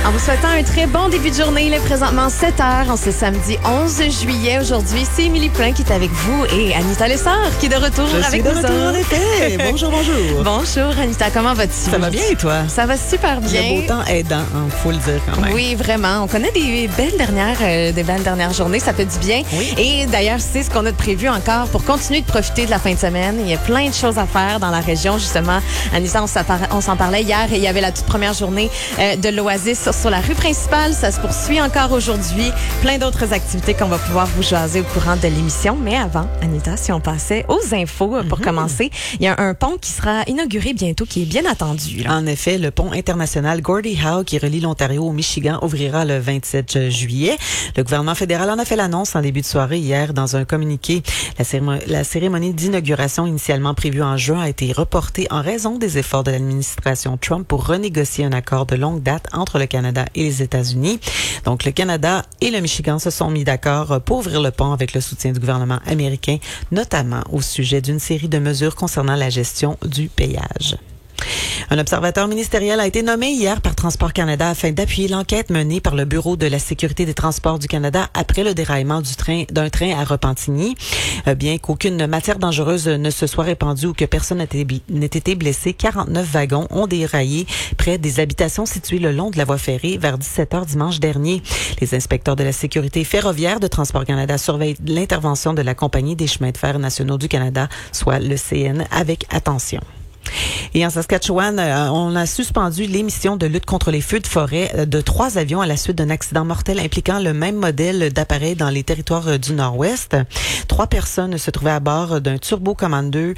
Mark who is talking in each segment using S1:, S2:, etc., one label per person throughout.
S1: En vous souhaitant un très bon début de journée, il est présentement 7h, en ce samedi 11 juillet. Aujourd'hui, c'est Émilie Plein qui est avec vous et Anita Lessard qui est de retour avec nous.
S2: Je suis de retour en été. Bonjour, bonjour.
S1: Bonjour Anita, comment vas-tu?
S2: Ça va bien et toi?
S1: Ça va super bien.
S2: Le beau temps aidant, faut le dire quand même.
S1: Oui, vraiment. On connaît des belles dernières journées, ça fait du bien.
S2: Oui.
S1: Et d'ailleurs, c'est ce qu'on a de prévu encore pour continuer de profiter de la fin de semaine. Il y a plein de choses à faire dans la région, justement. Anita, on s'en parlait hier et il y avait la toute première journée de l'Oasis sur la rue principale. Ça se poursuit encore aujourd'hui. Plein d'autres activités qu'on va pouvoir vous jaser au courant de l'émission. Mais avant, Anita, si on passait aux infos pour commencer, il y a un pont qui sera inauguré bientôt, qui est bien attendu. Là.
S2: En effet, le pont international Gordie Howe qui relie l'Ontario au Michigan ouvrira le 27 juillet. Le gouvernement fédéral en a fait l'annonce en début de soirée hier dans un communiqué. La cérémonie d'inauguration initialement prévue en juin a été reportée en raison des efforts de l'administration Trump pour renégocier un accord de longue date entre le Canada et les États-Unis. Donc, le Canada et le Michigan se sont mis d'accord pour ouvrir le pont avec le soutien du gouvernement américain, notamment au sujet d'une série de mesures concernant la gestion du péage. Un observateur ministériel a été nommé hier par Transport Canada afin d'appuyer l'enquête menée par le Bureau de la sécurité des transports du Canada après le déraillement d'un train à Repentigny. Bien qu'aucune matière dangereuse ne se soit répandue ou que personne n'ait été blessé, 49 wagons ont déraillé près des habitations situées le long de la voie ferrée vers 17h dimanche dernier. Les inspecteurs de la sécurité ferroviaire de Transport Canada surveillent l'intervention de la Compagnie des chemins de fer nationaux du Canada, soit le CN, avec attention. Et en Saskatchewan, on a suspendu l'émission de lutte contre les feux de forêt de 3 avions à la suite d'un accident mortel impliquant le même modèle d'appareil dans les territoires du Nord-Ouest. 3 personnes se trouvaient à bord d'un Turbo Commander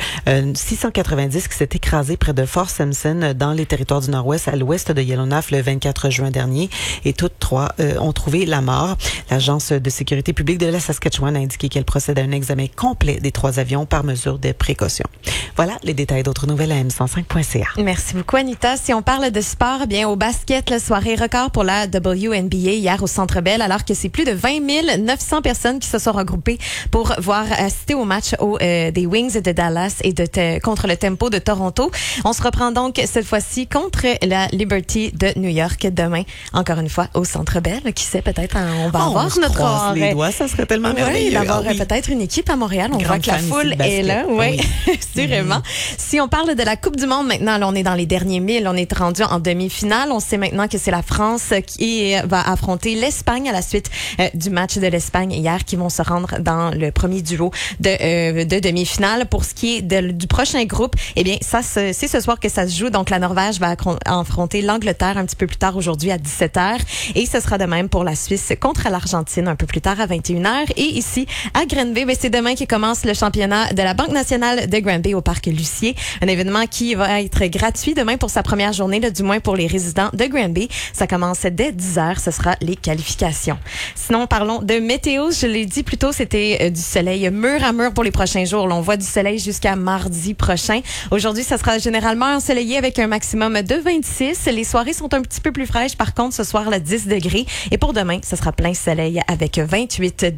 S2: 690 qui s'est écrasé près de Fort Simpson dans les territoires du Nord-Ouest à l'ouest de Yellowknife le 24 juin dernier. Et toutes 3 ont trouvé la mort. L'Agence de sécurité publique de la Saskatchewan a indiqué qu'elle procède à un examen complet des 3 avions par mesure de précaution. Voilà les détails d'autres nouvelles à M105.ca.
S1: Merci beaucoup, Anita. Si on parle de sport, eh bien, au basket, la soirée record pour la WNBA hier au Centre Bell, alors que c'est plus de 20 900 personnes qui se sont regroupées pour assister au match des Wings de Dallas et contre le Tempo de Toronto. On se reprend donc cette fois-ci contre la Liberty de New York demain, encore une fois, au Centre Bell. Qui sait, peut-être, on va avoir notre...
S2: croise les doigts, ça serait tellement merveilleux.
S1: Oui, d'avoir peut-être une équipe à Montréal. On voit que la foule est là. Oui, sûrement. Si on parle de la Coupe du Monde maintenant, là, on est dans les derniers milles, on est rendu en demi-finale. On sait maintenant que c'est la France qui va affronter l'Espagne à la suite du match de l'Espagne hier, qui vont se rendre dans le premier duo de demi-finale. Pour ce qui est du prochain groupe, eh bien, c'est ce soir que ça se joue. Donc, la Norvège va affronter l'Angleterre un petit peu plus tard aujourd'hui à 17h. Et ce sera de même pour la Suisse contre l'Argentine un peu plus tard à 21h. Et ici, à Granby, c'est demain qui commence le championnat de la Banque nationale de Granby au Parc Lucier. Un événement qui va être gratuit demain pour sa première journée, là, du moins pour les résidents de Granby. Ça commence dès 10h. Ce sera les qualifications. Sinon, parlons de météo. Je l'ai dit plus tôt, c'était du soleil mur à mur pour les prochains jours. Là, on voit du soleil jusqu'à mardi prochain. Aujourd'hui, ça sera généralement ensoleillé avec un maximum de 26. Les soirées sont un petit peu plus fraîches. Par contre, ce soir, là, 10 degrés. Et pour demain, ce sera plein soleil avec 28 degrés.